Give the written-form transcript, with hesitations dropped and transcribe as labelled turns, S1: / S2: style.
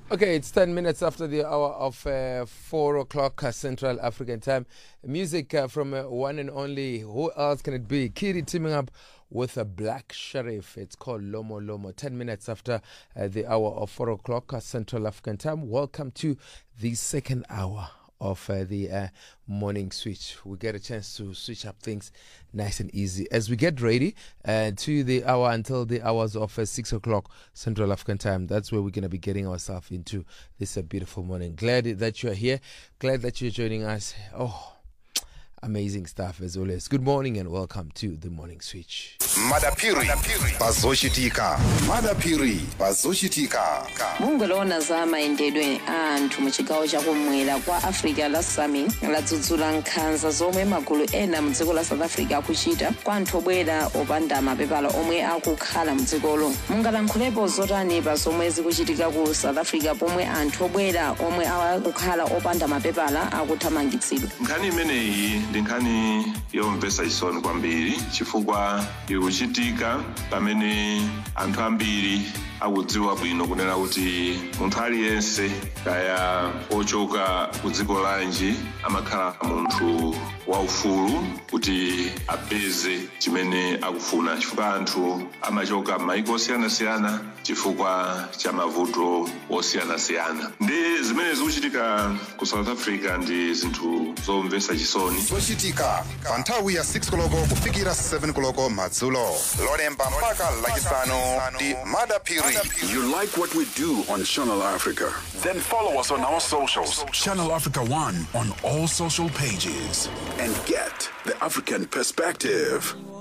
S1: Okay, it's 10 minutes after the hour of 4 o'clock Central African time. Music from one and only, who else can it be? Kiri teaming up with a Black Sherif. It's called Lomo Lomo. 10 minutes after the hour of 4 o'clock Central African time. Welcome to the second hour of the morning switch. We get a chance to switch up things nice and easy as we get ready to the hour until the hours of 6 o'clock Central African time. That's where we're going to be getting ourselves into this beautiful morning. Glad that you're here. Glad that you're joining us. Oh, amazing stuff as always. Good morning and welcome to the morning switch.
S2: Madapiri pazoshitika. Madapiri pazoshitika.
S3: Mungolona za maendedwe anthu muchigawo chakumwera kwa Africa la Sami ladzudzula nkhanza zomwe magulu ena mdziko la South Africa akuchita kwa anthu obwera opanda mapepala omwe akukhala mdzikolo. Mungalankhulepo zotani pa zomwe zikuchitika ku South Africa pomwe anthu obwera omwe akukhala opanda mapepala akuthamangitsidwa.
S4: Nkhani imeneyi ndi nkhani yomvetsa chisoni kwambiri chifukwa ikuchitika pamene anthu ambiri akudziwa bwino kunena kuti munthu aliyense kaya ochoka ku dziko lanji amakhala munthu waufulu kuti apeze chimene akufuna chifukwa anthu amachoka m'mayiko osiyanasiyana chifukwa cha mavuto osiyanasiyana. Ndi zimene zikuchitika ku South Africa ndi zinthu zomvetsa chisoni.
S2: Zochitika pa nthawi ya 6 koloko kufikira 7 koloko madzulo. Lolemba mpaka lachisanu ndi Madapiri.
S5: You like what we do on Channel Africa? Then follow us on our socials. Channel Africa 1 on all social pages. And get the African perspective.